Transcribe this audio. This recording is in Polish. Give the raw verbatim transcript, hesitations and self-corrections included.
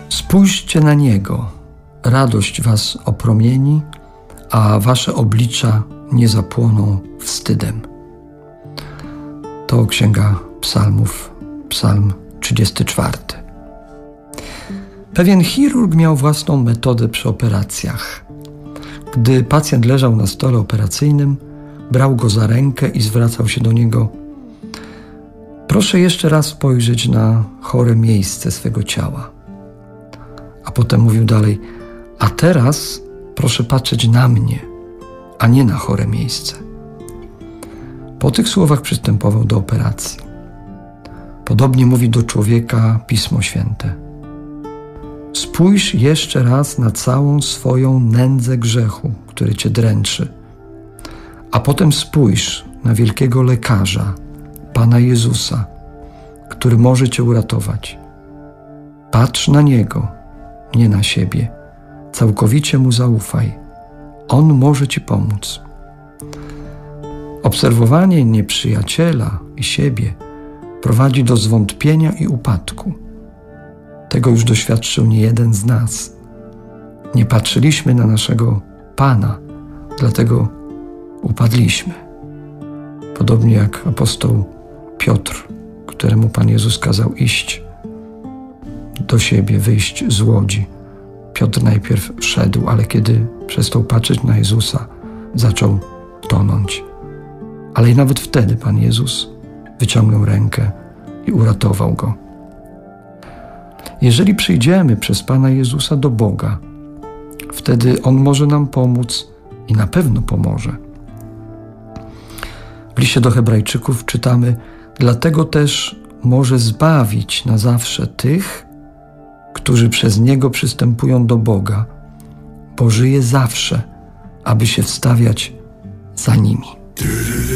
Spójrzcie na Niego, radość was opromieni, a wasze oblicza nie zapłoną wstydem. To Księga Psalmów, Psalm trzydziesty czwarty. Pewien chirurg miał własną metodę przy operacjach. Gdy pacjent leżał na stole operacyjnym, brał go za rękę i zwracał się do niego: proszę jeszcze raz spojrzeć na chore miejsce swego ciała. A potem mówił dalej: a teraz proszę patrzeć na mnie, a nie na chore miejsce. Po tych słowach przystępował do operacji. Podobnie mówi do człowieka Pismo Święte: spójrz jeszcze raz na całą swoją nędzę grzechu, który cię dręczy, a potem spójrz na wielkiego lekarza, Pana Jezusa, który może cię uratować. Patrz na Niego, nie na siebie. Całkowicie Mu zaufaj. On może ci pomóc. Obserwowanie nieprzyjaciela i siebie prowadzi do zwątpienia i upadku. Tego już doświadczył niejeden z nas. Nie patrzyliśmy na naszego Pana, dlatego upadliśmy. Podobnie jak apostoł Piotr, któremu Pan Jezus kazał iść do siebie, wyjść z łodzi. Piotr najpierw szedł, ale kiedy przestał patrzeć na Jezusa, zaczął tonąć. Ale i nawet wtedy Pan Jezus wyciągnął rękę i uratował go. Jeżeli przyjdziemy przez Pana Jezusa do Boga, wtedy On może nam pomóc i na pewno pomoże. W liście do Hebrajczyków czytamy: dlatego też może zbawić na zawsze tych, którzy przez Niego przystępują do Boga, bo żyje zawsze, aby się wstawiać za nimi.